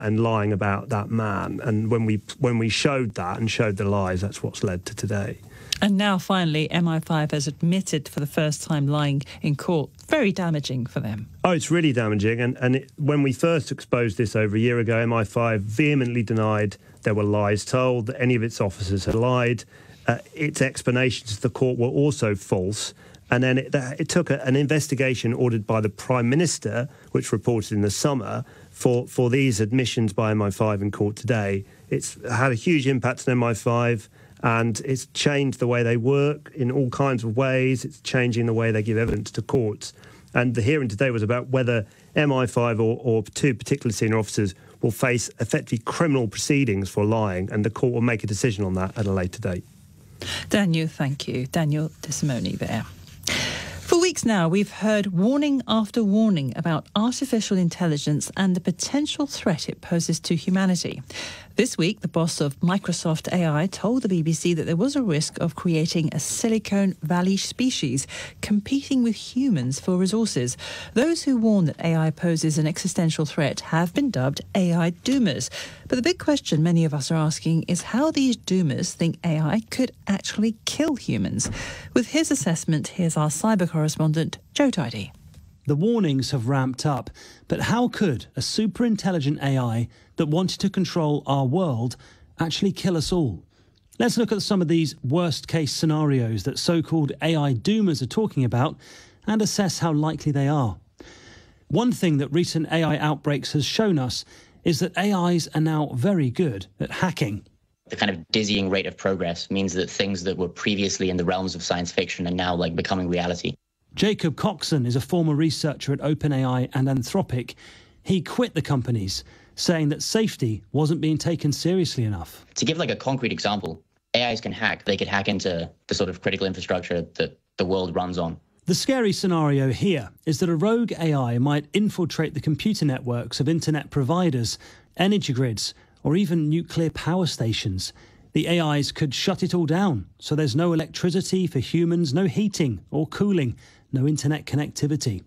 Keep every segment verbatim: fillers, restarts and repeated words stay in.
and lying about that man. And when we when we showed that and showed the lies, that's what's led to today. And now, finally, M I five has admitted for the first time lying in court. Very damaging for them. Oh, it's really damaging. And, and it, when we first exposed this over a year ago, M I five vehemently denied there were lies told, that any of its officers had lied. Uh, its explanations to the court were also false. And then it, it took a, an investigation ordered by the Prime Minister, which reported in the summer, for, for these admissions by M I five in court today. It's had a huge impact on M I five. And it's changed the way they work in all kinds of ways. It's changing the way they give evidence to courts. And the hearing today was about whether M I five or, or two particular senior officers will face effectively criminal proceedings for lying, and the court will make a decision on that at a later date. Daniel, thank you. Daniel DeSimone there. For weeks now, we've heard warning after warning about artificial intelligence and the potential threat it poses to humanity. This week, the boss of Microsoft A I told the B B C that there was a risk of creating a Silicon Valley species competing with humans for resources. Those who warn that A I poses an existential threat have been dubbed A I doomers. But the big question many of us are asking is how these doomers think A I could actually kill humans. With his assessment, here's our cyber correspondent, Joe Tidy. The warnings have ramped up, but how could a super-intelligent A I that wanted to control our world actually kill us all? Let's look at some of these worst-case scenarios that so-called A I doomers are talking about and assess how likely they are. One thing that recent A I outbreaks has shown us is that A Is are now very good at hacking. The kind of dizzying rate of progress means that things that were previously in the realms of science fiction are now like becoming reality. Jacob Coxon is a former researcher at OpenAI and Anthropic. He quit the companies, saying that safety wasn't being taken seriously enough. To give like a concrete example, A Is can hack. They could hack into the sort of critical infrastructure that the world runs on. The scary scenario here is that a rogue A I might infiltrate the computer networks of internet providers, energy grids, or even nuclear power stations. The A Is could shut it all down, so there's no electricity for humans, no heating or cooling, no internet connectivity.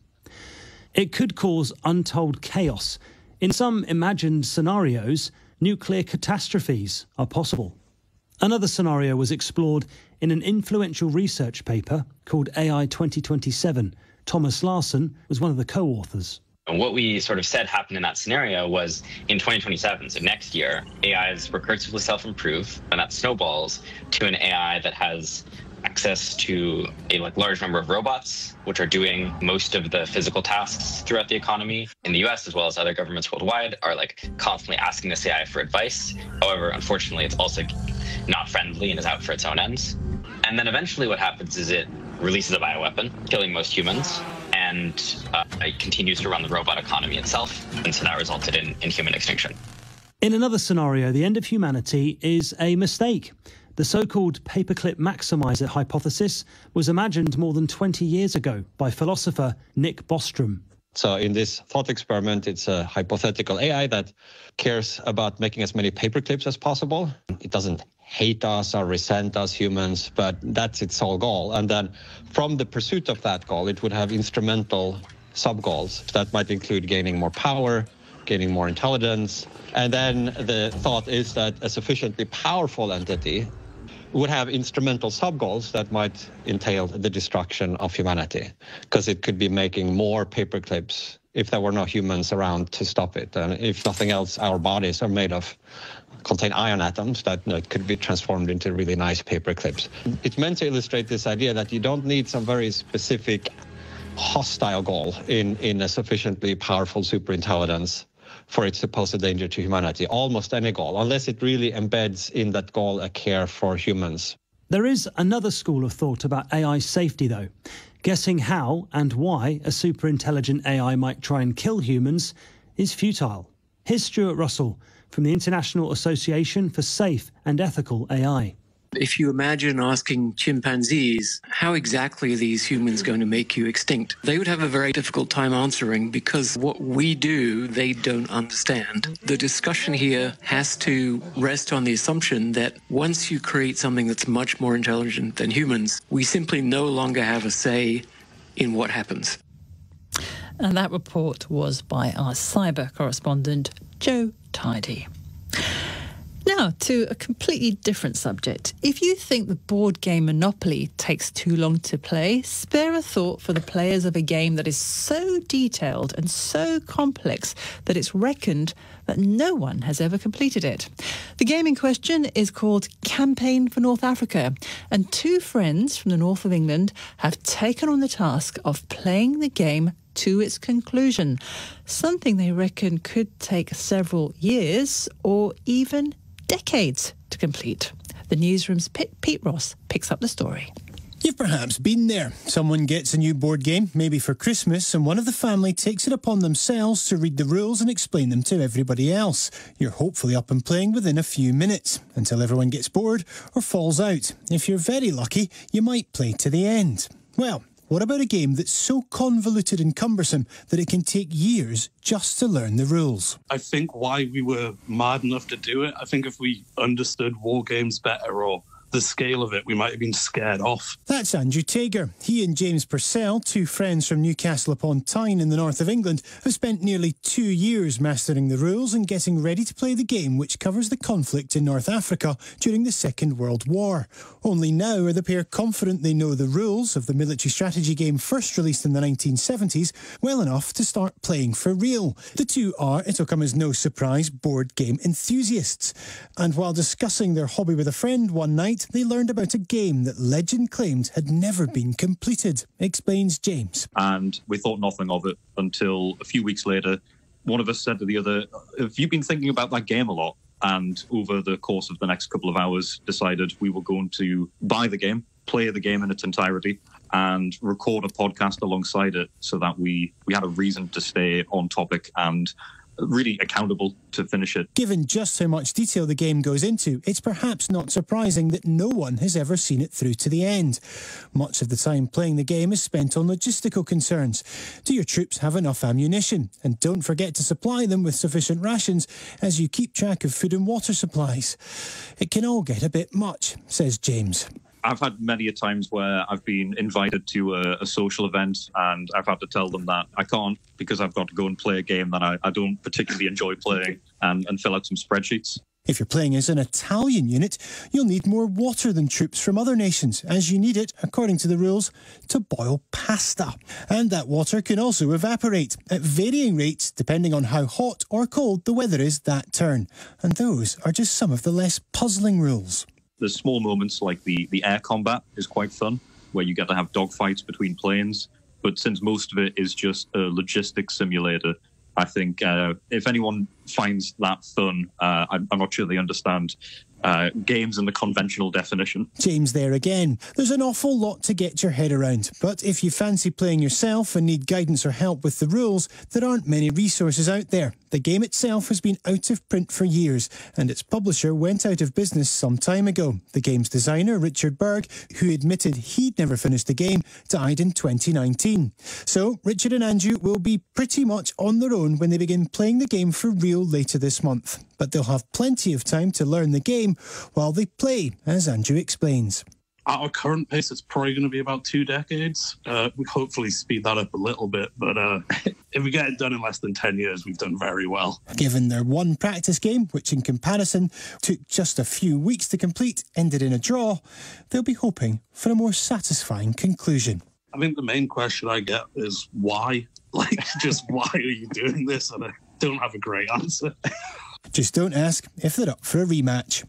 It could cause untold chaos. In some imagined scenarios, nuclear catastrophes are possible. Another scenario was explored in an influential research paper called A I twenty twenty-seven. Thomas Larson was one of the co-authors. And what we sort of said happened in that scenario was in twenty twenty-seven, so next year, A Is recursively self-improve, and that snowballs to an A I that has access to a like large number of robots, which are doing most of the physical tasks throughout the economy. In the U S, as well as other governments worldwide, are like constantly asking this A I for advice. However, unfortunately, it's also not friendly and is out for its own ends. And then eventually what happens is it releases a bioweapon, killing most humans, and uh, it continues to run the robot economy itself. And so that resulted in, in human extinction. In another scenario, the end of humanity is a mistake. The so-called paperclip maximizer hypothesis was imagined more than twenty years ago by philosopher Nick Bostrom. So in this thought experiment, it's a hypothetical A I that cares about making as many paperclips as possible. It doesn't hate us or resent us humans, but that's its sole goal. And then from the pursuit of that goal, it would have instrumental sub-goals that might include gaining more power, gaining more intelligence. And then the thought is that a sufficiently powerful entity would have instrumental sub-goals that might entail the destruction of humanity, because it could be making more paperclips if there were no humans around to stop it. And if nothing else, our bodies are made of, contain ion atoms that you know, could be transformed into really nice paperclips. It's meant to illustrate this idea that you don't need some very specific hostile goal in, in a sufficiently powerful superintelligence for its supposed danger to humanity, almost any goal, unless it really embeds in that goal a care for humans. There is another school of thought about A I safety, though. Guessing how and why a superintelligent A I might try and kill humans is futile. Here's Stuart Russell from the International Association for Safe and Ethical A I. If you imagine asking chimpanzees, how exactly are these humans going to make you extinct? They would have a very difficult time answering because what we do, they don't understand. The discussion here has to rest on the assumption that once you create something that's much more intelligent than humans, we simply no longer have a say in what happens. And that report was by our cyber correspondent, Joe Tidy. Now, to a completely different subject. If you think the board game Monopoly takes too long to play, spare a thought for the players of a game that is so detailed and so complex that it's reckoned that no one has ever completed it. The game in question is called Campaign for North Africa, and two friends from the north of England have taken on the task of playing the game to its conclusion, something they reckon could take several years or even decades to complete. The newsroom's Pete Ross picks up the story. You've perhaps been there. Someone gets a new board game, maybe for Christmas, and one of the family takes it upon themselves to read the rules and explain them to everybody else. You're hopefully up and playing within a few minutes, until everyone gets bored or falls out. If you're very lucky, you might play to the end. Well, what about a game that's so convoluted and cumbersome that it can take years just to learn the rules? I think why we were mad enough to do it, I think if we understood war games better or the scale of it, we might have been scared off. That's Andrew Tager. He and James Purcell, two friends from Newcastle upon Tyne in the north of England, have spent nearly two years mastering the rules and getting ready to play the game which covers the conflict in North Africa during the Second World War. Only now are the pair confident they know the rules of the military strategy game first released in the nineteen seventies well enough to start playing for real. The two are, it'll come as no surprise, board game enthusiasts. And while discussing their hobby with a friend one night, they learned about a game that legend claimed had never been completed, explains James. And we thought nothing of it until a few weeks later, one of us said to the other, have you been thinking about that game a lot? And over the course of the next couple of hours, decided we were going to buy the game, play the game in its entirety, and record a podcast alongside it so that we, we had a reason to stay on topic and really accountable to finish it. Given just how much detail the game goes into, it's perhaps not surprising that no one has ever seen it through to the end. Much of the time playing the game is spent on logistical concerns. Do your troops have enough ammunition? And don't forget to supply them with sufficient rations as you keep track of food and water supplies. It can all get a bit much, says James. I've had many a times where I've been invited to a, a social event and I've had to tell them that I can't because I've got to go and play a game that I, I don't particularly enjoy playing and, and fill out some spreadsheets. If you're playing as an Italian unit, you'll need more water than troops from other nations, as you need it, according to the rules, to boil pasta. And that water can also evaporate at varying rates depending on how hot or cold the weather is that turn. And those are just some of the less puzzling rules. There's small moments like the, the air combat is quite fun, where you get to have dogfights between planes. But since most of it is just a logistics simulator, I think uh, if anyone finds that fun, uh, I'm, I'm not sure they understand uh, games in the conventional definition. James there again. There's an awful lot to get your head around, but if you fancy playing yourself and need guidance or help with the rules, there aren't many resources out there. The game itself has been out of print for years, and its publisher went out of business some time ago. The game's designer, Richard Berg, who admitted he'd never finished the game, died in twenty nineteen. So Richard and Andrew will be pretty much on their own when they begin playing the game for real later this month. But they'll have plenty of time to learn the game while they play, as Andrew explains. At our current pace, it's probably going to be about two decades. Uh, we hopefully speed that up a little bit, but uh, if we get it done in less than ten years, we've done very well. Given their one practice game, which in comparison took just a few weeks to complete, ended in a draw, they'll be hoping for a more satisfying conclusion. I think the main question I get is why? Like, just why are you doing this? And I don't have a great answer. Just don't ask if they're up for a rematch.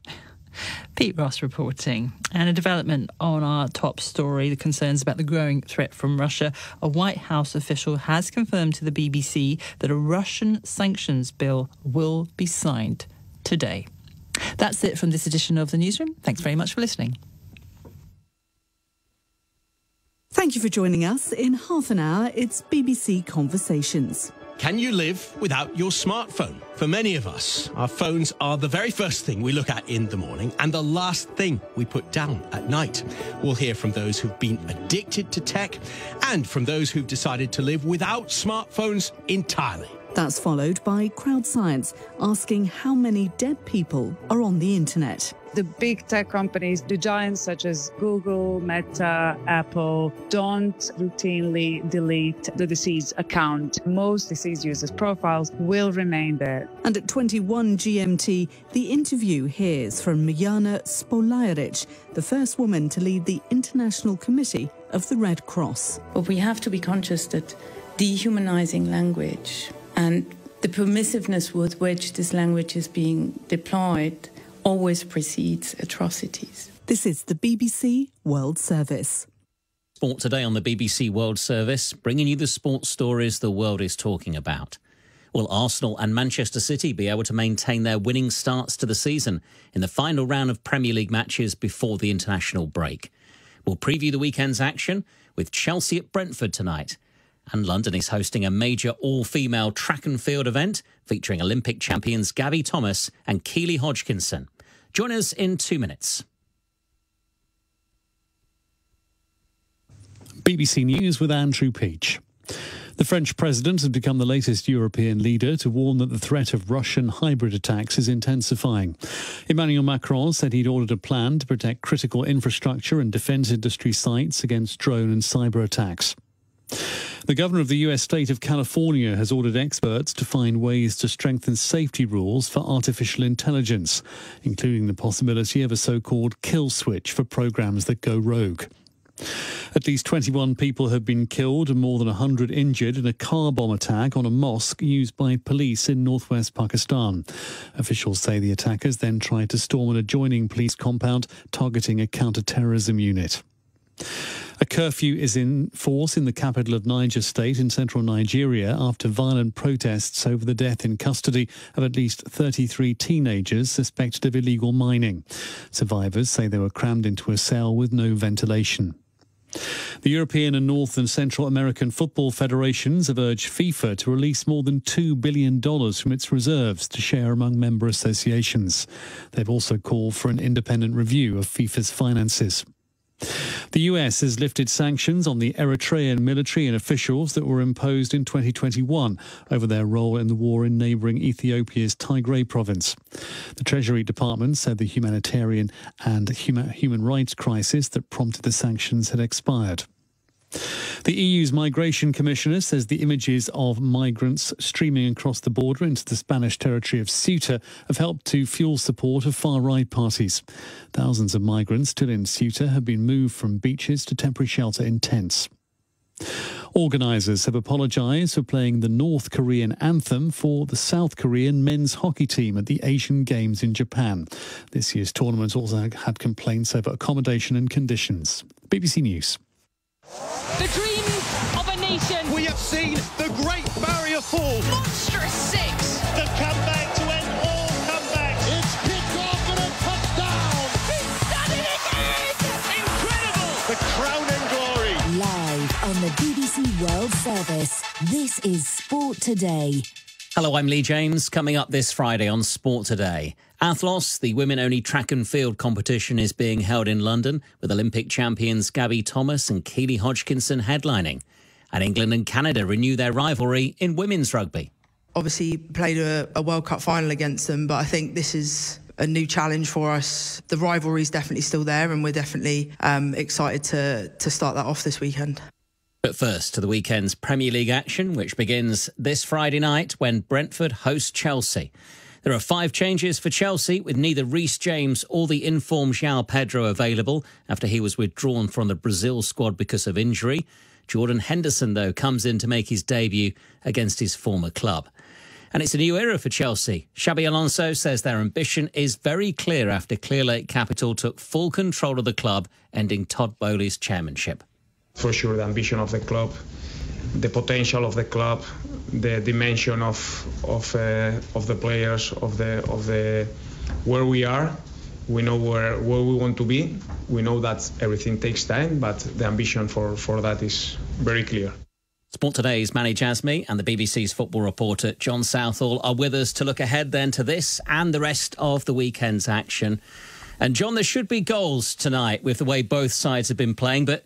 Pete Ross reporting. And a development on our top story, the concerns about the growing threat from Russia. A White House official has confirmed to the B B C that a Russian sanctions bill will be signed today. That's it from this edition of The Newsroom. Thanks very much for listening. Thank you for joining us. In half an hour, it's B B C Conversations. Can you live without your smartphone? For many of us, our phones are the very first thing we look at in the morning and the last thing we put down at night. We'll hear from those who've been addicted to tech and from those who've decided to live without smartphones entirely. That's followed by Crowdscience asking how many dead people are on the internet. The big tech companies, the giants such as Google, Meta, Apple, don't routinely delete the deceased account. Most deceased users' profiles will remain there. And at twenty-one G M T, the interview hears from Mijana Spolajaric, the first woman to lead the International Committee of the Red Cross. But we have to be conscious that dehumanizing language and the permissiveness with which this language is being deployed always precedes atrocities. This is the B B C World Service. Sport today on the B B C World Service, bringing you the sports stories the world is talking about. Will Arsenal and Manchester City be able to maintain their winning starts to the season in the final round of Premier League matches before the international break? We'll preview the weekend's action with Chelsea at Brentford tonight. And London is hosting a major all-female track and field event featuring Olympic champions Gabby Thomas and Keely Hodgkinson. Join us in two minutes. B B C News with Andrew Peach. The French president has become the latest European leader to warn that the threat of Russian hybrid attacks is intensifying. Emmanuel Macron said he'd ordered a plan to protect critical infrastructure and defence industry sites against drone and cyber attacks. The governor of the U S state of California has ordered experts to find ways to strengthen safety rules for artificial intelligence, including the possibility of a so-called kill switch for programs that go rogue. At least twenty-one people have been killed and more than one hundred injured in a car bomb attack on a mosque used by police in northwest Pakistan. Officials say the attackers then tried to storm an adjoining police compound targeting a counter-terrorism unit. A curfew is in force in the capital of Niger State in central Nigeria after violent protests over the death in custody of at least thirty-three teenagers suspected of illegal mining. Survivors say they were crammed into a cell with no ventilation. The European and North and Central American football federations have urged FIFA to release more than two billion dollars from its reserves to share among member associations. They've also called for an independent review of FIFA's finances. The U S has lifted sanctions on the Eritrean military and officials that were imposed in twenty twenty-one over their role in the war in neighbouring Ethiopia's Tigray province. The Treasury Department said the humanitarian and human rights crisis that prompted the sanctions had expired. The E U's Migration Commissioner says the images of migrants streaming across the border into the Spanish territory of Ceuta have helped to fuel support of far-right parties. Thousands of migrants still in Ceuta have been moved from beaches to temporary shelter in tents. Organisers have apologised for playing the North Korean anthem for the South Korean men's hockey team at the Asian Games in Japan. This year's tournament also had complaints over accommodation and conditions. B B C News. The dreams of a nation. We have seen the Great Barrier Fall. Monstrous six. The comeback to end all comebacks. It's picked off and a touchdown. He's done it again. Incredible. The crowning glory. Live on the B B C World Service. This is Sport Today. Hello, I'm Lee James. Coming up this Friday on Sport Today. Athlos, the women-only track and field competition, is being held in London with Olympic champions Gabby Thomas and Keely Hodgkinson headlining. And England and Canada renew their rivalry in women's rugby. Obviously played a, a World Cup final against them, but I think this is a new challenge for us. The rivalry is definitely still there, and we're definitely um, excited to, to start that off this weekend. But first, to the weekend's Premier League action, which begins this Friday night when Brentford host Chelsea. There are five changes for Chelsea, with neither Reece James or the informed João Pedro available after he was withdrawn from the Brazil squad because of injury. Jordan Henderson, though, comes in to make his debut against his former club. And it's a new era for Chelsea. Xabi Alonso says their ambition is very clear after Clearlake Capital took full control of the club, ending Todd Boehly's chairmanship. For sure, the ambition of the club, the potential of the club, the dimension of of uh, of the players, of the of the where we are. We know where where we want to be. We know that everything takes time, but the ambition for, for that is very clear. Sport Today's Manny Jasmy and the B B C's football reporter John Southall are with us to look ahead then to this and the rest of the weekend's action. And John, there should be goals tonight with the way both sides have been playing, but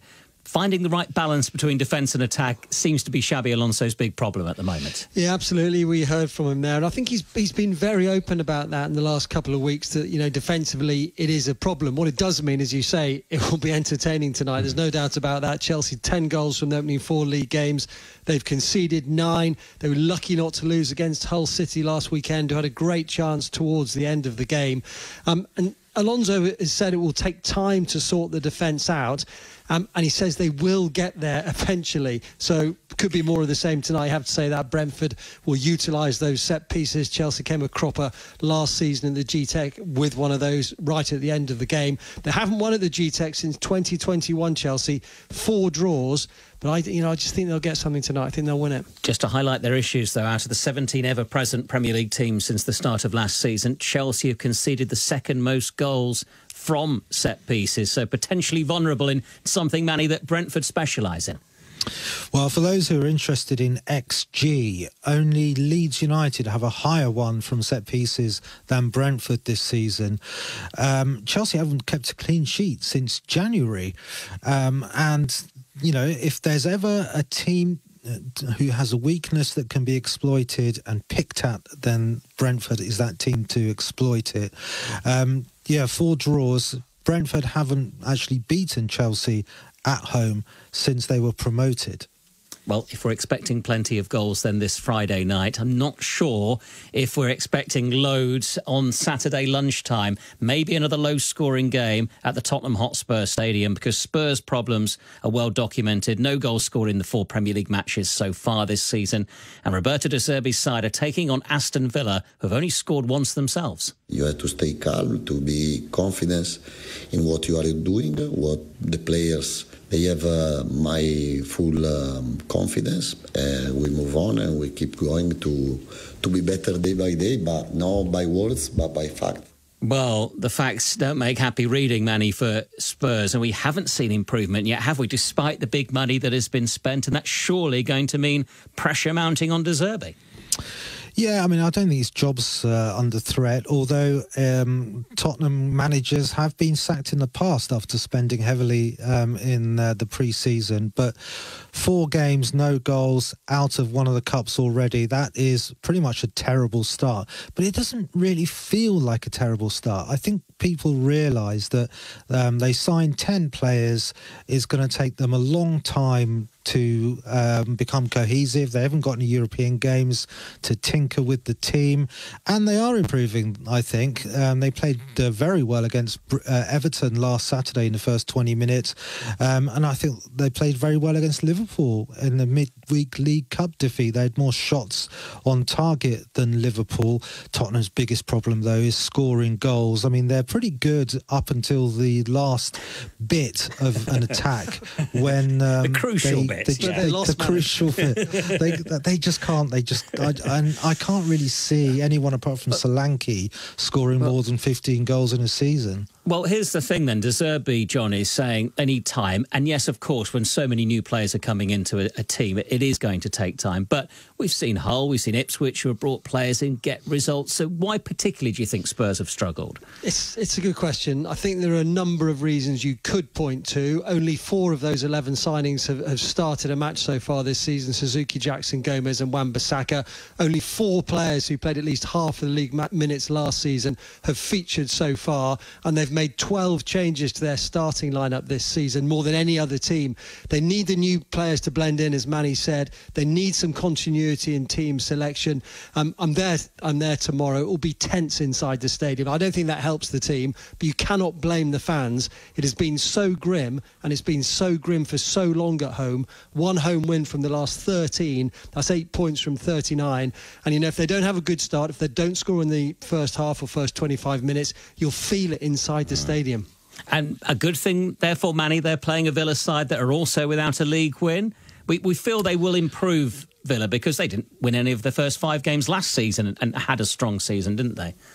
finding the right balance between defence and attack seems to be Xabi Alonso's big problem at the moment. Yeah, absolutely. We heard from him there, and I think he's he's been very open about that in the last couple of weeks, that, you know, defensively it is a problem. What it does mean, as you say, it will be entertaining tonight. There's no doubt about that. Chelsea, ten goals from the opening four league games. They've conceded nine. They were lucky not to lose against Hull City last weekend, who had a great chance towards the end of the game. Um, and Alonso has said it will take time to sort the defence out. Um, and he says they will get there eventually. So could be more of the same tonight. I have to say that Brentford will utilise those set pieces. Chelsea came a cropper last season in the G TEC with one of those right at the end of the game. They haven't won at the G TEC since twenty twenty-one, Chelsea. Four draws. But I, you know, I just think they'll get something tonight. I think they'll win it. Just to highlight their issues, though, out of the seventeen ever-present Premier League teams since the start of last season, Chelsea have conceded the second most goals from set pieces, so potentially vulnerable in something, Manny, that Brentford specialise in. Well, for those who are interested in X G, only Leeds United have a higher one from set pieces than Brentford this season. Um, Chelsea haven't kept a clean sheet since January. Um, and, you know, if there's ever a team who has a weakness that can be exploited and picked at, then Brentford is that team to exploit it. Um, yeah, four draws. Brentford haven't actually beaten Chelsea at home since they were promoted. Well, if we're expecting plenty of goals then this Friday night, I'm not sure if we're expecting loads on Saturday lunchtime. Maybe another low-scoring game at the Tottenham Hotspur Stadium, because Spurs' problems are well documented. No goals scored in the four Premier League matches so far this season. And Roberto De Zerbi's side are taking on Aston Villa, who have only scored once themselves. You have to stay calm, to be confident in what you are doing, what the players... They have uh, my full um, confidence. Uh, we move on and we keep going to to be better day by day, but not by words, but by fact. Well, the facts don't make happy reading, Manny, for Spurs, and we haven't seen improvement yet, have we, despite the big money that has been spent, and that's surely going to mean pressure mounting on De Zerbi. Yeah, I mean, I don't think his job's uh, under threat, although um, Tottenham managers have been sacked in the past after spending heavily um, in uh, the pre-season. But four games, no goals, out of one of the cups already. That is pretty much a terrible start. But it doesn't really feel like a terrible start. I think people realise that um, they signed ten players. It's going to take them a long time to um, become cohesive. They haven't got any European games to tinker with the team, and they are improving, I think. Um, they played uh, very well against uh, Everton last Saturday in the first twenty minutes, um, and I think they played very well against Liverpool in the midweek League Cup defeat. They had more shots on target than Liverpool. Tottenham's biggest problem, though, is scoring goals. I mean, they're pretty good up until the last bit of an attack when um, the crucial they, bit. The, Yeah. the, the crucial bit. They, they just can't. They just. I, and I can't really see anyone apart from Solanke scoring more than fifteen goals in a season. Well, here's the thing then. De Zerbi, John, is saying they need time. And yes, of course, when so many new players are coming into a, a team, it, it is going to take time. But we've seen Hull, we've seen Ipswich, who have brought players in, get results. So why particularly do you think Spurs have struggled? It's it's a good question. I think there are a number of reasons you could point to. Only four of those eleven signings have, have started a match so far this season. Suzuki, Jackson, Gomez and Wan-Bissaka. Only four players who played at least half of the league minutes last season have featured so far, and they've made twelve changes to their starting lineup this season, more than any other team. They need the new players to blend in, as Manny said. They need some continuity in team selection. Um, I'm there. I'm there tomorrow. It will be tense inside the stadium. I don't think that helps the team, but you cannot blame the fans. It has been so grim, and it's been so grim for so long at home. One home win from the last thirteen. That's eight points from thirty-nine. And you know, if they don't have a good start, if they don't score in the first half or first twenty-five minutes, you'll feel it inside the stadium. And a good thing, therefore, Manny, they're playing a Villa side that are also without a league win. We, we feel they will improve Villa because they didn't win any of the first five games last season and, and had a strong season, didn't they?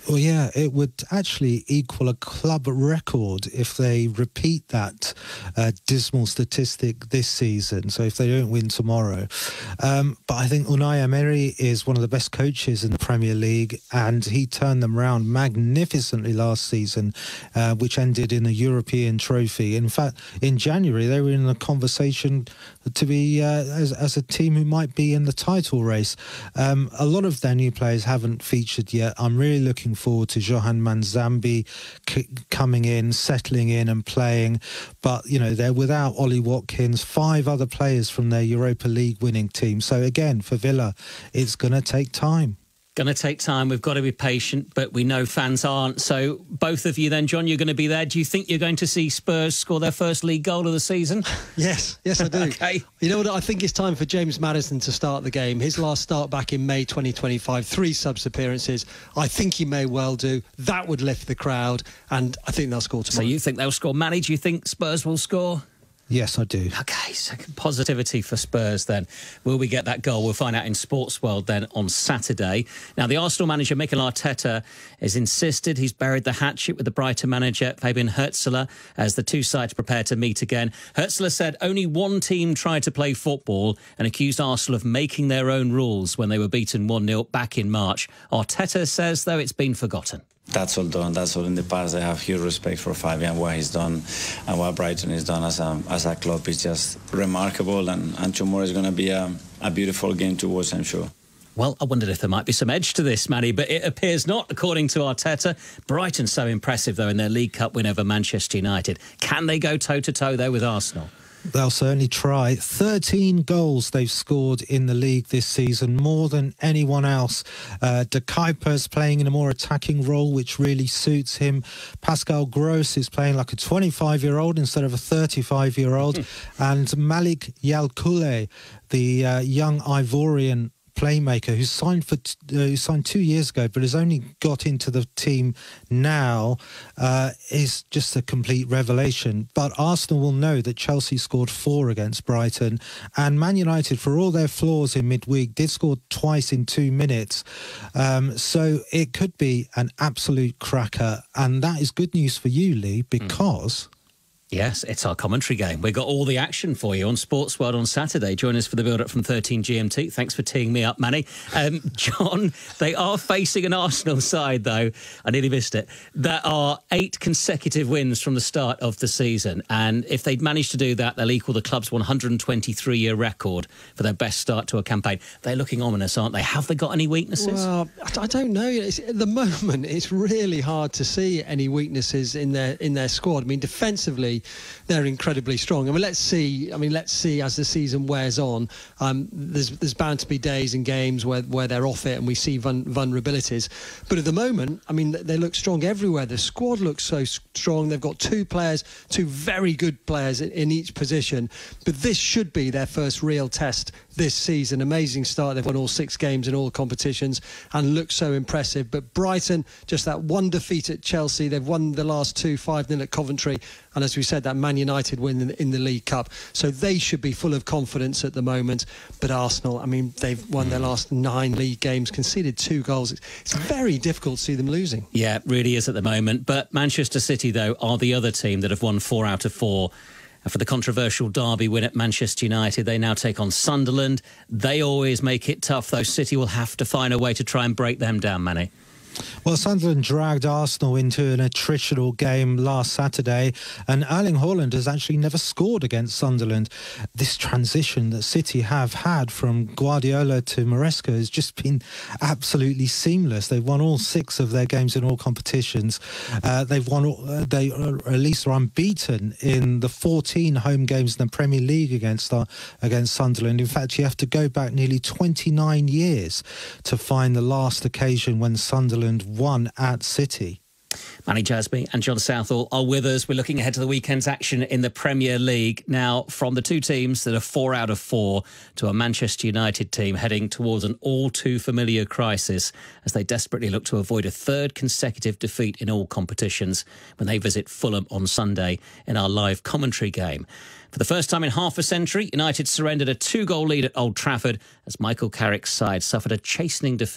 Well, yeah, it would actually equal a club record if they repeat that uh, dismal statistic this season. So if they don't win tomorrow. Um, but I think Unai Emery is one of the best coaches in the Premier League, and he turned them around magnificently last season, uh, which ended in a European trophy. In fact, in January, they were in a conversation to be uh, as, as a team who might be in the title race. Um, a lot of their new players haven't featured yet. I'm really looking forward to Johan Manzambi c- coming in, settling in and playing. But, you know, they're without Ollie Watkins, five other players from their Europa League winning team. So, again, for Villa, it's going to take time. Going to take time. We've got to be patient, but we know fans aren't. So both of you then, John, you're going to be there. Do you think you're going to see Spurs score their first league goal of the season? Yes, yes, I do. Okay. You know what? I think it's time for James Maddison to start the game. His last start back in May twenty twenty-five, three subs appearances. I think he may well do. That would lift the crowd, and I think they'll score tomorrow. So you think they'll score? Manny, do you think Spurs will score? Yes, I do. OK, so positivity for Spurs then. Will we get that goal? We'll find out in Sports World then on Saturday. Now, the Arsenal manager, Mikel Arteta, has insisted he's buried the hatchet with the Brighton manager, Fabian Hürzeler, as the two sides prepare to meet again. Hürzeler said only one team tried to play football and accused Arsenal of making their own rules when they were beaten one nil back in March. Arteta says, though, it's been forgotten. That's all done. That's all in the past. I have huge respect for Fabian, what he's done, and what Brighton has done as a as a club is just remarkable. And, and tomorrow is going to be a, a beautiful game to watch, I'm sure. Well, I wondered if there might be some edge to this, Manny, but it appears not, according to Arteta. Brighton so impressive, though, in their League Cup win over Manchester United. Can they go toe-to-toe, though, with Arsenal? They'll certainly try. thirteen goals they've scored in the league this season, more than anyone else. Uh, De Kuiper's playing in a more attacking role, which really suits him. Pascal Gross is playing like a twenty-five-year-old instead of a thirty-five-year-old. And Malik Yalkoule, the uh, young Ivorian playmaker who signed for t- uh, who signed two years ago but has only got into the team now, uh, is just a complete revelation. But Arsenal will know that Chelsea scored four against Brighton, and Man United, for all their flaws in midweek, did score twice in two minutes. Um, so it could be an absolute cracker, and that is good news for you, Lee, because... Mm. Yes, it's our commentary game. We've got all the action for you on Sports World on Saturday. Join us for the build-up from thirteen G M T. Thanks for teeing me up, Manny. Um, John, they are facing an Arsenal side, though, I nearly missed it, that are eight consecutive wins from the start of the season. And if they'd managed to do that, they'll equal the club's one hundred twenty-three-year record for their best start to a campaign. They're looking ominous, aren't they? Have they got any weaknesses? Well, I don't know. It's, at the moment, it's really hard to see any weaknesses in their in their squad. I mean, defensively, they're incredibly strong. I mean, let's see. I mean, let's see as the season wears on. Um, there's there's bound to be days and games where, where they're off it, and we see vul- vulnerabilities. But at the moment, I mean, they look strong everywhere. The squad looks so strong. They've got two players, two very good players in, in each position. But this should be their first real test this season. Amazing start. They've won all six games in all competitions and look so impressive. But Brighton, just that one defeat at Chelsea. They've won the last two, five nil at Coventry. And as we said, that Man United win in, in the League Cup. So they should be full of confidence at the moment. But Arsenal, I mean, they've won their last nine league games, conceded two goals. It's, it's very difficult to see them losing. Yeah, it really is at the moment. But Manchester City, though, are the other team that have won four out of four. And for the controversial derby win at Manchester United, they now take on Sunderland. They always make it tough, though. City will have to find a way to try and break them down, Manny. Well, Sunderland dragged Arsenal into an attritional game last Saturday, and Erling Haaland has actually never scored against Sunderland. This transition that City have had from Guardiola to Maresca has just been absolutely seamless. They've won all six of their games in all competitions. Uh, they've won, all, uh, they uh, at least are unbeaten in the fourteen home games in the Premier League against uh, against Sunderland. In fact, you have to go back nearly twenty-nine years to find the last occasion when Sunderland won at City. Manny Jasby and John Southall are with us. We're looking ahead to the weekend's action in the Premier League. Now, from the two teams that are four out of four to a Manchester United team heading towards an all-too-familiar crisis as they desperately look to avoid a third consecutive defeat in all competitions when they visit Fulham on Sunday in our live commentary game. For the first time in half a century, United surrendered a two-goal lead at Old Trafford as Michael Carrick's side suffered a chastening defeat.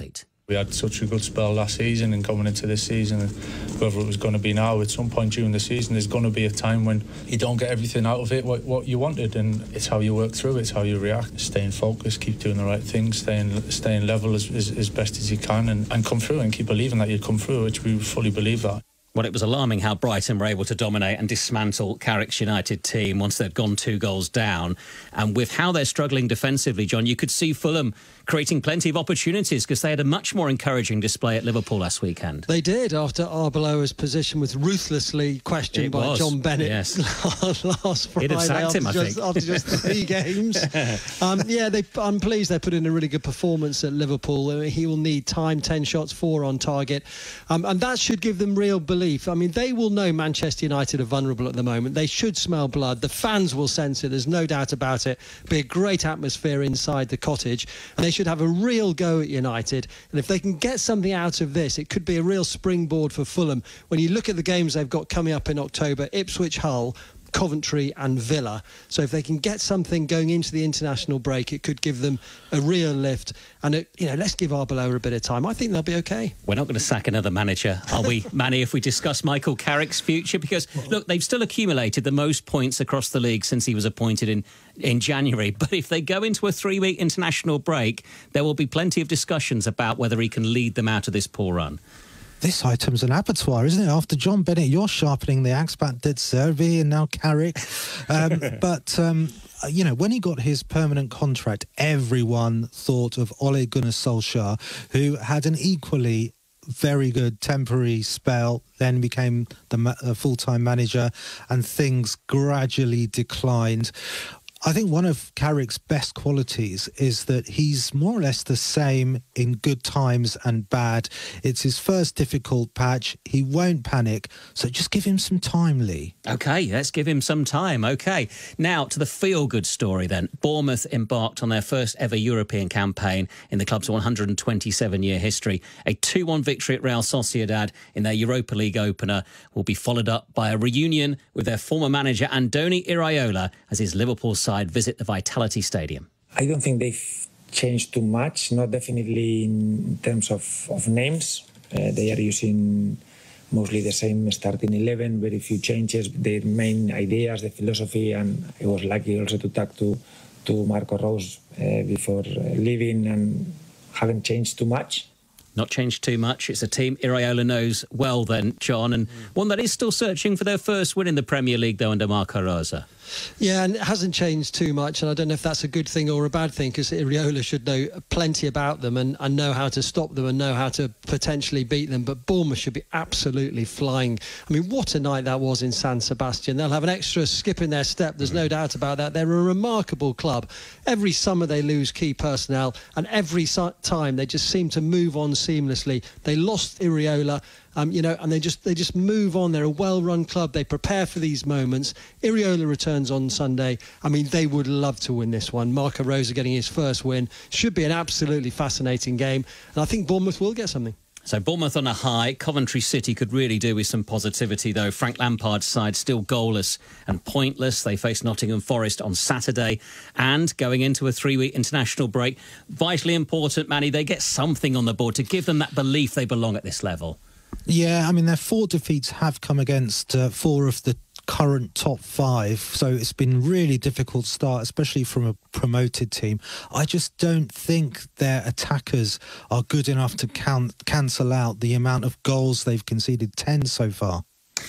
We had such a good spell last season, and coming into this season, whether it was going to be now, at some point during the season, there's going to be a time when you don't get everything out of it, what, what you wanted, and it's how you work through it, it's how you react, staying focused, keep doing the right things, staying staying level as, as, as best as you can, and, and come through and keep believing that you'd come through, which we fully believe that. Well, it was alarming how Brighton were able to dominate and dismantle Carrick's United team once they'd gone two goals down. And with how they're struggling defensively, John, you could see Fulham creating plenty of opportunities because they had a much more encouraging display at Liverpool last weekend. They did, after Arbeloa's position was ruthlessly questioned It by was, John Bennett yes. last Friday. He'd have sacked him, I just, think. After just three games. Um, yeah, they, I'm pleased they put in a really good performance at Liverpool. I mean, he will need time, ten shots, four on target. Um, and that should give them real belief. I mean, they will know Manchester United are vulnerable at the moment. They should smell blood. The fans will sense it. There's no doubt about it. Be a great atmosphere inside the Cottage. And they should have a real go at United. And if they can get something out of this, it could be a real springboard for Fulham. When you look at the games they've got coming up in October, Ipswich, Hull, Coventry and Villa. So if they can get something going into the international break, it could give them a real lift. And, it, you know, let's give Arbeloa a bit of time. I think they'll be OK. We're not going to sack another manager, are we, Manny, if we discuss Michael Carrick's future? Because, look, they've still accumulated the most points across the league since he was appointed in, in January. But if they go into a three-week international break, there will be plenty of discussions about whether he can lead them out of this poor run. This item's an abattoir, isn't it? After John Bennett, you're sharpening the axe back De Zerbi and now Carrick. Um, but, um, you know, when he got his permanent contract, everyone thought of Ole Gunnar Solskjaer, who had an equally very good temporary spell, then became the ma- uh, full-time manager, and things gradually declined. I think one of Carrick's best qualities is that he's more or less the same in good times and bad. It's his first difficult patch. He won't panic. So just give him some time, Lee. OK, let's give him some time. OK. Now to the feel-good story then. Bournemouth embarked on their first ever European campaign in the club's one hundred twenty-seven year history. A two one victory at Real Sociedad in their Europa League opener will be followed up by a reunion with their former manager Andoni Iraola as his Liverpool side visit the Vitality Stadium. I don't think they've changed too much, not definitely in terms of, of names. Uh, they are using mostly the same starting eleven, very few changes, their main ideas, the philosophy, and I was lucky also to talk to, to Marco Rose uh, before leaving, and haven't changed too much. Not changed too much. It's a team Iraola knows well then, John, and one that is still searching for their first win in the Premier League, though, under Marco Rose. Yeah, and it hasn't changed too much, and I don't know if that's a good thing or a bad thing, because Iraola should know plenty about them and, and know how to stop them and know how to potentially beat them. But Bournemouth should be absolutely flying. I mean, what a night that was in San Sebastian. They'll have an extra skip in their step, there's no doubt about that. They're a remarkable club. Every summer they lose key personnel, and every time they just seem to move on seamlessly. They lost Iraola. Um, you know, and they just they just move on. They're a well-run club. They prepare for these moments. Iraola returns on Sunday. I mean, they would love to win this one. Marco Rose getting his first win. Should be an absolutely fascinating game. And I think Bournemouth will get something. So Bournemouth on a high. Coventry City could really do with some positivity, though. Frank Lampard's side still goalless and pointless. They face Nottingham Forest on Saturday. And going into a three-week international break, vitally important, Manny, they get something on the board to give them that belief they belong at this level. Yeah, I mean, their four defeats have come against uh, four of the current top five, so it's been really difficult start, especially from a promoted team. I just don't think their attackers are good enough to can- cancel out the amount of goals they've conceded, ten so far.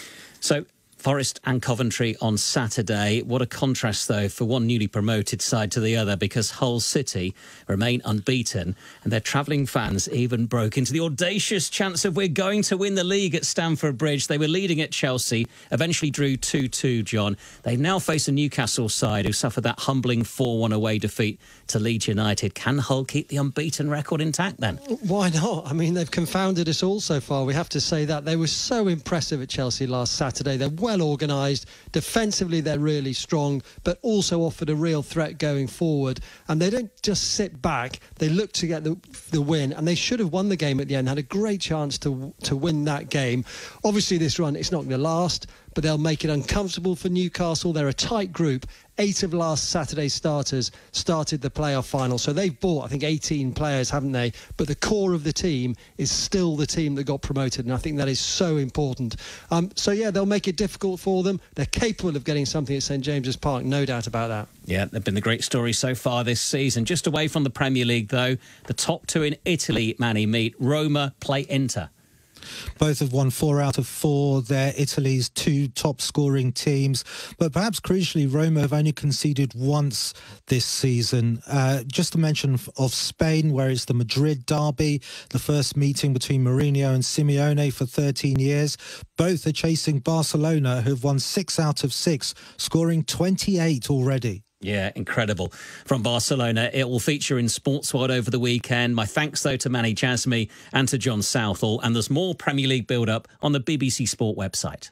So Forest and Coventry on Saturday. What a contrast, though, for one newly promoted side to the other, because Hull City remain unbeaten and their travelling fans even broke into the audacious chants of "we're going to win the league" at Stamford Bridge. They were leading at Chelsea, eventually drew two two, John. They now face a Newcastle side who suffered that humbling four one away defeat to Leeds United. Can Hull keep the unbeaten record intact then? Why not? I mean, they've confounded us all so far. We have to say that. They were so impressive at Chelsea last Saturday. They're well organised. Defensively, they're really strong, but also offered a real threat going forward. And they don't just sit back. They look to get the, the win, and they should have won the game at the end, had a great chance to, to win that game. Obviously, this run, it's not going to last, but they'll make it uncomfortable for Newcastle. They're a tight group. Eight of last Saturday's starters started the playoff final. So they've bought, I think, eighteen players, haven't they? But the core of the team is still the team that got promoted. And I think that is so important. Um, so, yeah, they'll make it difficult for them. They're capable of getting something at St James's Park, no doubt about that. Yeah, they've been the great story so far this season. Just away from the Premier League, though, the top two in Italy, Manny, meet. Roma play Inter. Both have won four out of four. They're Italy's two top-scoring teams. But perhaps crucially, Roma have only conceded once this season. Uh, just to mention of Spain, where it's the Madrid derby, the first meeting between Mourinho and Simeone for thirteen years. Both are chasing Barcelona, who have won six out of six, scoring twenty-eight already. Yeah, incredible. From Barcelona, it will feature in Sports World over the weekend. My thanks, though, to Manny Jasmy and to John Southall. And there's more Premier League build-up on the B B C Sport website.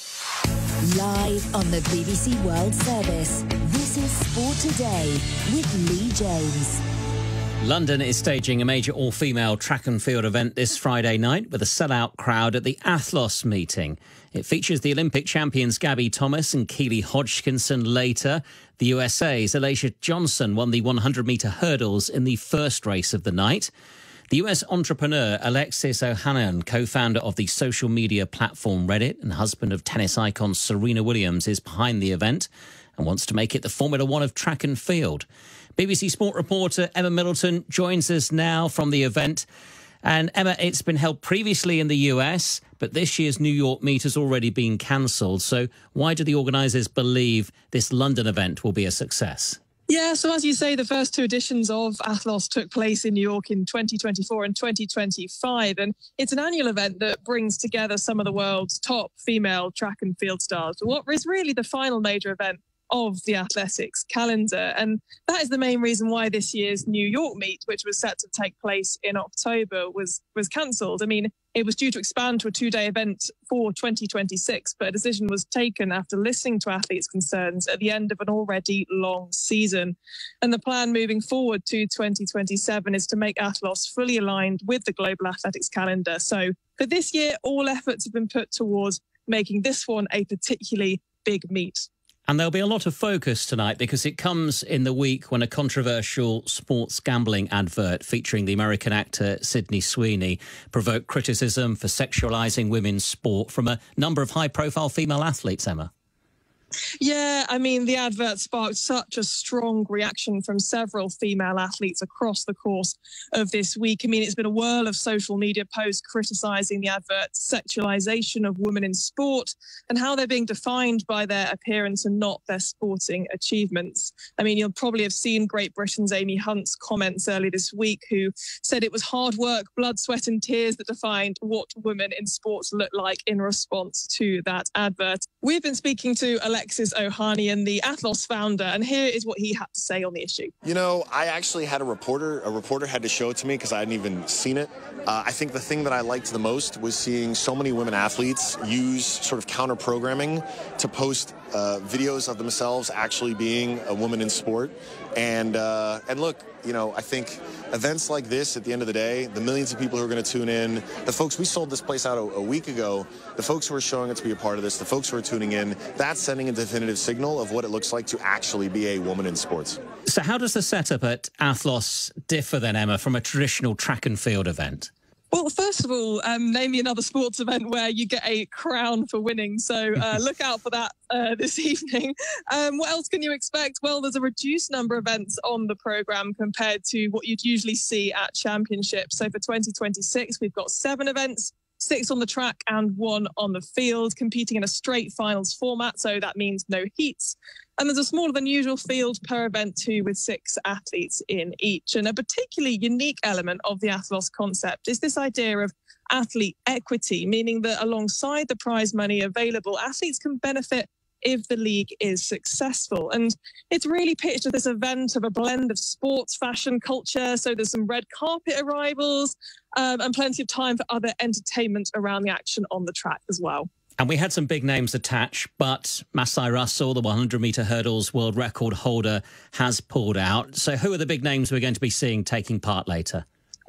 Live on the B B C World Service, this is Sport Today with Lee James. London is staging a major all-female track and field event this Friday night with a sellout crowd at the Athlos meeting. It features the Olympic champions Gabby Thomas and Keely Hodgkinson later. The U S A's Alicia Johnson won the hundred metre hurdles in the first race of the night. The U S entrepreneur Alexis Ohanian, co-founder of the social media platform Reddit and husband of tennis icon Serena Williams, is behind the event and wants to make it the Formula One of track and field. B B C Sport reporter Emma Middleton joins us now from the event. And Emma, it's been held previously in the U S, but this year's New York meet has already been cancelled. So why do the organisers believe this London event will be a success? Yeah, so as you say, the first two editions of Athlos took place in New York in twenty twenty-four and twenty twenty-five. And it's an annual event that brings together some of the world's top female track and field stars. But what is really the final major event of the athletics calendar. And that is the main reason why this year's New York meet, which was set to take place in October, was was cancelled. I mean, it was due to expand to a two-day event for twenty twenty-six, but a decision was taken after listening to athletes' concerns at the end of an already long season. And the plan moving forward to twenty twenty-seven is to make Athlos fully aligned with the global athletics calendar. So for this year, all efforts have been put towards making this one a particularly big meet. And there'll be a lot of focus tonight because it comes in the week when a controversial sports gambling advert featuring the American actor Sydney Sweeney provoked criticism for sexualising women's sport from a number of high-profile female athletes, Emma. Yeah, I mean, the advert sparked such a strong reaction from several female athletes across the course of this week. I mean, it's been a whirl of social media posts criticising the advert's sexualisation of women in sport and how they're being defined by their appearance and not their sporting achievements. I mean, you'll probably have seen Great Britain's Amy Hunt's comments earlier this week, who said it was hard work, blood, sweat and tears that defined what women in sports look like in response to that advert. We've been speaking to Alexis Ohanian, the Athlos founder, and here is what he had to say on the issue. You know, I actually had a reporter, a reporter had to show it to me because I hadn't even seen it. Uh, I think the thing that I liked the most was seeing so many women athletes use sort of counter-programming to post uh, videos of themselves actually being a woman in sport. And, uh, and look, you know, I think events like this, at the end of the day, the millions of people who are going to tune in, the folks, we sold this place out a, a week ago, the folks who are showing up to be a part of this, the folks who are tuning in, that's sending a definitive signal of what it looks like to actually be a woman in sports. So how does the setup at Athlos differ then, Emma, from a traditional track and field event? Well, first of all, um, name me another sports event where you get a crown for winning. So uh, look out for that uh, this evening. Um, what else can you expect? Well, there's a reduced number of events on the programme compared to what you'd usually see at championships. So for twenty twenty-six, we've got seven events, six on the track and one on the field, competing in a straight finals format. So that means no heats. And there's a smaller than usual field per event too, with six athletes in each. And a particularly unique element of the Athlos concept is this idea of athlete equity, meaning that alongside the prize money available, athletes can benefit if the league is successful. And it's really pitched as this event of a blend of sports, fashion, culture. So there's some red carpet arrivals um, and plenty of time for other entertainment around the action on the track as well. And we had some big names attached, but Masai Russell, the hundred metre hurdles world record holder, has pulled out. So who are the big names we're going to be seeing taking part later?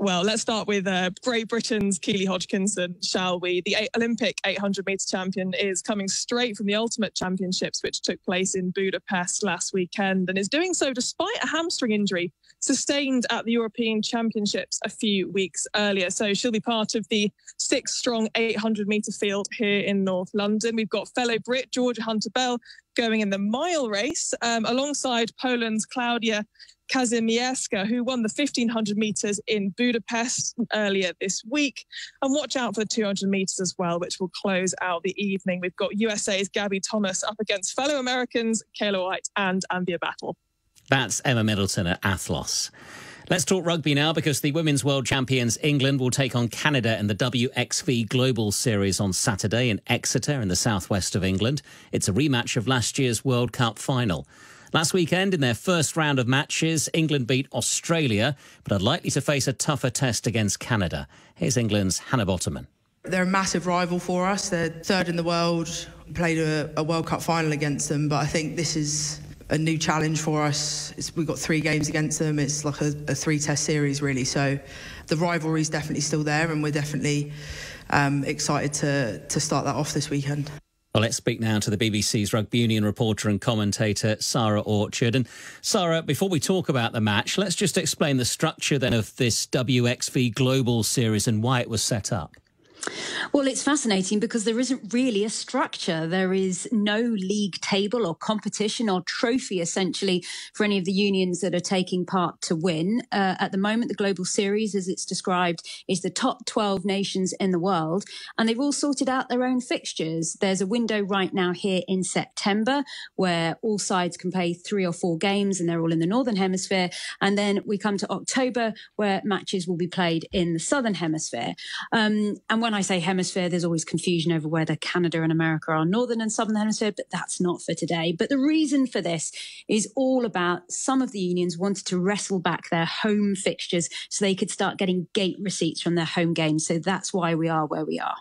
Well, let's start with uh, Great Britain's Keely Hodgkinson, shall we? The eight Olympic eight hundred metre champion is coming straight from the Ultimate Championships, which took place in Budapest last weekend, and is doing so despite a hamstring injury sustained at the European Championships a few weeks earlier. So she'll be part of the six-strong eight hundred metre field here in North London. We've got fellow Brit Georgia Hunter-Bell going in the mile race um, alongside Poland's Klaudia Kazimierska, who won the fifteen hundred metres in Budapest earlier this week. And watch out for the two hundred metres as well, which will close out the evening. We've got U S A's Gabby Thomas up against fellow Americans Kayla White and Anvia Battle. That's Emma Middleton at Athlos. Let's talk rugby now, because the Women's World Champions England will take on Canada in the W X V Global Series on Saturday in Exeter in the southwest of England. It's a rematch of last year's World Cup final. Last weekend, in their first round of matches, England beat Australia, but are likely to face a tougher test against Canada. Here's England's Hannah Bottoman. They're a massive rival for us. They're third in the world. Played a, a World Cup final against them, but I think this is a new challenge for us. It's, we've got three games against them. It's like a, a three-test series, really. So the rivalry is definitely still there, and we're definitely um, excited to, to start that off this weekend. Well, let's speak now to the B B C's rugby union reporter and commentator, Sarah Orchard. And Sarah, before we talk about the match, let's just explain the structure then of this W X V Global Series and why it was set up. Well, it's fascinating because there isn't really a structure. There is no league table or competition or trophy, essentially, for any of the unions that are taking part to win. Uh, at the moment, the Global Series, as it's described, is the top twelve nations in the world, and they've all sorted out their own fixtures. There's a window right now here in September where all sides can play three or four games, and they're all in the Northern Hemisphere. And then we come to October, where matches will be played in the Southern Hemisphere. Um, and when When I say hemisphere, there's always confusion over whether Canada and America are northern and southern hemisphere, but that's not for today. But the reason for this is all about some of the unions wanted to wrestle back their home fixtures so they could start getting gate receipts from their home games. So that's why we are where we are.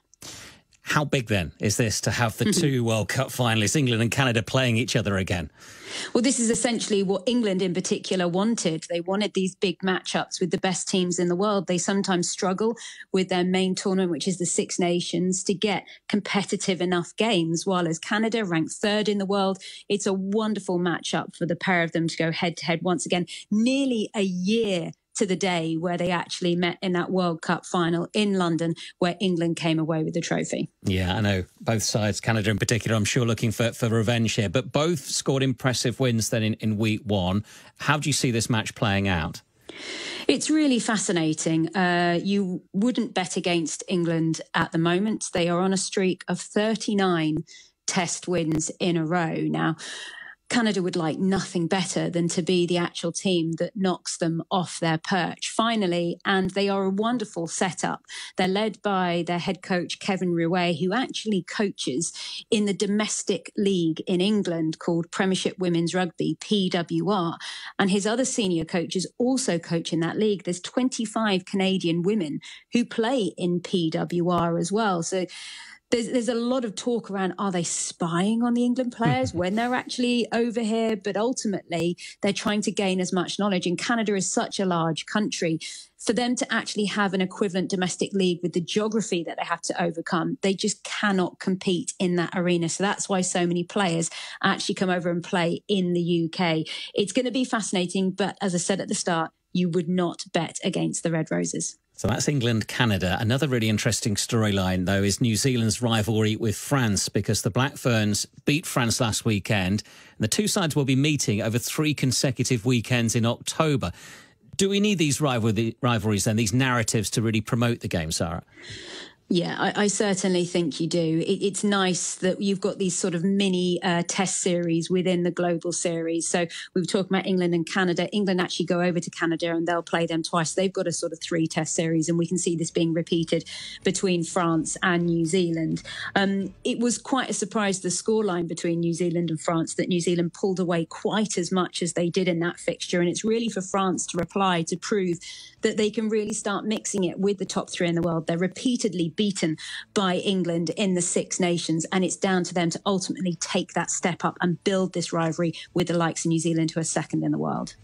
How big, then, is this to have the two World Cup finalists, England and Canada, playing each other again? Well, this is essentially what England in particular wanted. They wanted these big matchups with the best teams in the world. They sometimes struggle with their main tournament, which is the Six Nations, to get competitive enough games, while as Canada, ranked third in the world, it's a wonderful matchup for the pair of them to go head-to-head once again. Nearly a year to the day where they actually met in that World Cup final in London, where England came away with the trophy. Yeah, I know. Both sides, Canada in particular, I'm sure looking for, for revenge here. But both scored impressive wins then in, in week one. How do you see this match playing out? It's really fascinating. Uh, you wouldn't bet against England at the moment. They are on a streak of thirty-nine test wins in a row now. Canada would like nothing better than to be the actual team that knocks them off their perch finally, and they are a wonderful setup. They're led by their head coach, Kevin Rouet, who actually coaches in the domestic league in England called Premiership Women's Rugby, P W R, and his other senior coaches also coach in that league. There's twenty-five Canadian women who play in P W R as well. So There's, there's a lot of talk around, are they spying on the England players when they're actually over here? But ultimately, they're trying to gain as much knowledge. And Canada is such a large country. For them to actually have an equivalent domestic league with the geography that they have to overcome, they just cannot compete in that arena. So that's why so many players actually come over and play in the U K. It's going to be fascinating. But as I said at the start, you would not bet against the Red Roses. So that's England-Canada. Another really interesting storyline, though, is New Zealand's rivalry with France, because the Black Ferns beat France last weekend, and the two sides will be meeting over three consecutive weekends in October. Do we need these rivalry, rivalries, then, these narratives, to really promote the game, Sarah? Yeah, I, I certainly think you do. It, it's nice that you've got these sort of mini uh, test series within the global series. So we were talking about England and Canada. England actually go over to Canada and they'll play them twice. They've got a sort of three test series, and we can see this being repeated between France and New Zealand. Um, it was quite a surprise, the scoreline between New Zealand and France, that New Zealand pulled away quite as much as they did in that fixture. And it's really for France to reply to prove that they can really start mixing it with the top three in the world. They're repeatedly beaten by England in the Six Nations, and it's down to them to ultimately take that step up and build this rivalry with the likes of New Zealand, who are second in the world.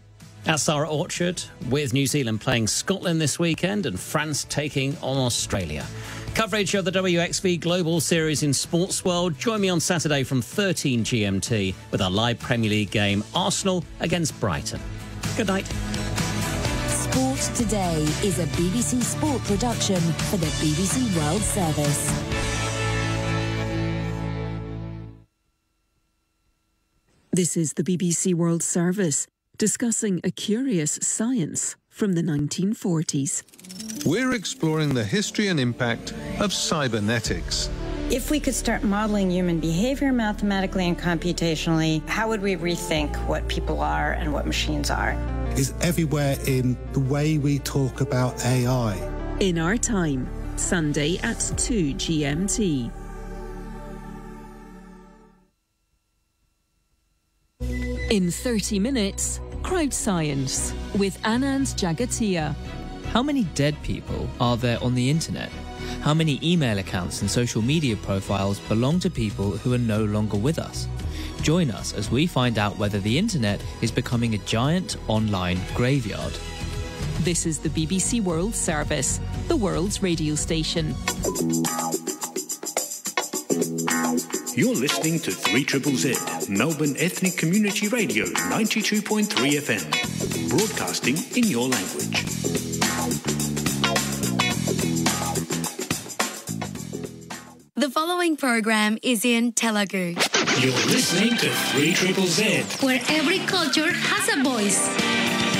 At Sarah Orchard, with New Zealand playing Scotland this weekend and France taking on Australia. Coverage of the W X V Global Series in Sports World. Join me on Saturday from thirteen G M T with our live Premier League game, Arsenal against Brighton. Good night. Sport Today is a B B C Sport production for the B B C World Service. This is the B B C World Service, discussing a curious science from the nineteen forties. We're exploring the history and impact of cybernetics. If we could start modeling human behavior mathematically and computationally, how would we rethink what people are and what machines are? Is everywhere in the way we talk about A I. In Our Time, Sunday at two G M T. In thirty minutes, Crowd Science with Anand Jagatia. How many dead people are there on the internet? How many email accounts and social media profiles belong to people who are no longer with us? Join us as we find out whether the internet is becoming a giant online graveyard. This is the B B C World Service, the world's radio station. You're listening to three triple Z, Melbourne Ethnic Community Radio, ninety-two point three F M, broadcasting in your language. The following program is in Telugu. You're listening to three triple Z, where every culture has a voice.